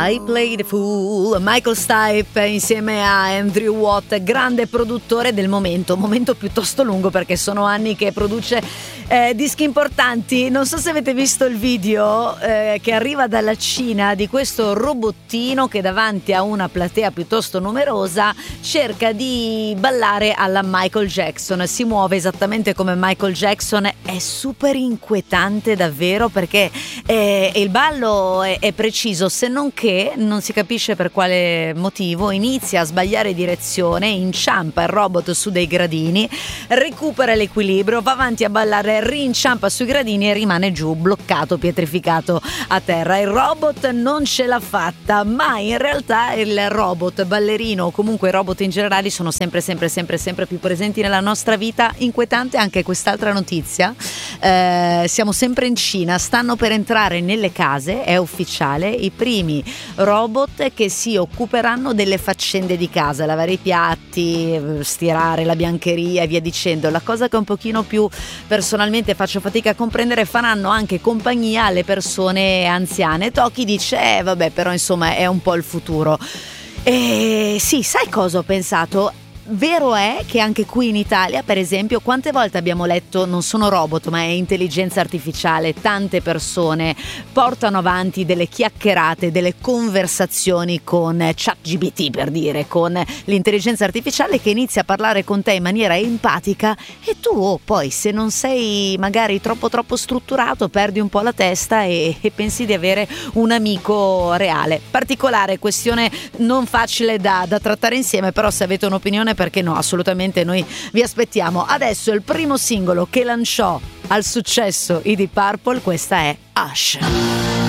I Play the Fool, Michael Stipe insieme a Andrew Watt, grande produttore del momento piuttosto lungo perché sono anni che produce dischi importanti. Non so se avete visto il video che arriva dalla Cina di questo robottino che davanti a una platea piuttosto numerosa cerca di ballare alla Michael Jackson, si muove esattamente come Michael Jackson, è super inquietante davvero perché il ballo è preciso, se non che non si capisce per quale motivo inizia a sbagliare direzione, inciampa il robot su dei gradini, recupera l'equilibrio, va avanti a ballare, rinciampa sui gradini e rimane giù bloccato, pietrificato a terra. Il robot non ce l'ha fatta, ma in realtà il robot ballerino o comunque i robot in generale sono sempre più presenti nella nostra vita. Inquietante anche quest'altra notizia, siamo sempre in Cina, stanno per entrare nelle case, è ufficiale, i primi robot che si occuperanno delle faccende di casa, lavare i piatti, stirare la biancheria e via dicendo. La cosa che un pochino più personalmente faccio fatica a comprendere, faranno anche compagnia alle persone anziane. Toki dice vabbè, però insomma è un po' il futuro. Sì, sai cosa ho pensato? Vero è che anche qui in Italia, per esempio, quante volte abbiamo letto, non sono robot ma è intelligenza artificiale, tante persone portano avanti delle chiacchierate, delle conversazioni con ChatGPT, per dire, con l'intelligenza artificiale che inizia a parlare con te in maniera empatica e tu poi, se non sei magari troppo strutturato, perdi un po' la testa e pensi di avere un amico reale. Particolare questione, non facile da trattare insieme, però se avete un'opinione, perché no, assolutamente noi vi aspettiamo. Adesso il primo singolo che lanciò al successo i Deep Purple, questa è Hush.